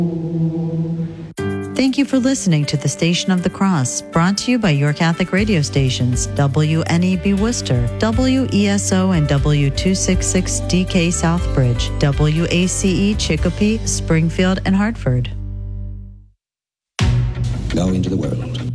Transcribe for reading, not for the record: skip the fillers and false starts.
Thank you for listening to the Station of the Cross, brought to you by your Catholic radio stations, WNEB Worcester, WESO and W266DK Southbridge, WACE Chicopee, Springfield, and Hartford. Go into the world.